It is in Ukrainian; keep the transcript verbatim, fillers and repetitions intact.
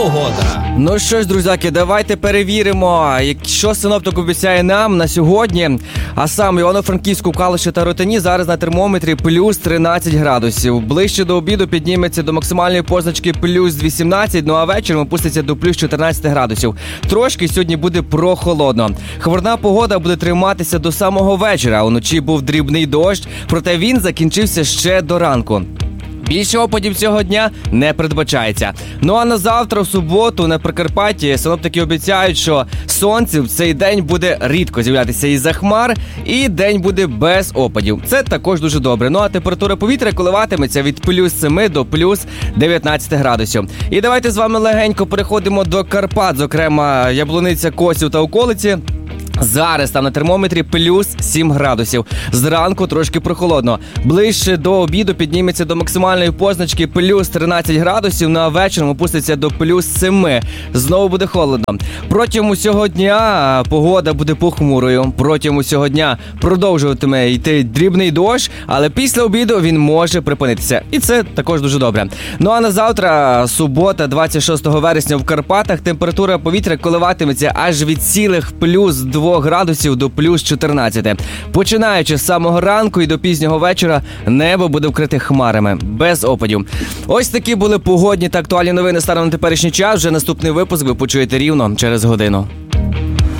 Погода. Ну що ж, друзяки, давайте перевіримо, що синоптик обіцяє нам на сьогодні. А саме Івано-Франківську, Калуші та Ротині зараз на термометрі плюс тринадцять градусів. Ближче до обіду підніметься до максимальної позначки плюс вісімнадцять, ну а вечором опуститься до плюс чотирнадцять градусів. Трошки сьогодні буде прохолодно. Хмарна погода буде триматися до самого вечора. Уночі був дрібний дощ, проте він закінчився ще до ранку. Більше опадів цього дня не передбачається. Ну а на завтра, в суботу, на Прикарпатті синоптики обіцяють, що сонце в цей день буде рідко з'являтися із-за хмар, і день буде без опадів. Це також дуже добре. Ну а температура повітря коливатиметься від плюс семи до плюс дев'ятнадцяти градусів. І давайте з вами легенько переходимо до Карпат, зокрема Яблуниця, Косів та околиці. Зараз там на термометрі плюс сім градусів. Зранку трошки прохолодно. Ближче до обіду підніметься до максимальної позначки плюс тринадцять градусів, ну а вечором опуститься до плюс семи. Знову буде холодно. Протягом усього дня погода буде похмурою. Протягом усього дня продовжуватиме йти дрібний дощ, але після обіду він може припинитися. І це також дуже добре. Ну а на завтра, субота, двадцять шостого вересня в Карпатах, температура повітря коливатиметься аж від цілих плюс двох градусів до плюс чотирнадцяти. Починаючи з самого ранку і до пізнього вечора, небо буде вкрите хмарами, без опадів. Ось такі були погодні та актуальні новини станом на теперішній час. Вже наступний випуск ви почуєте рівно через годину.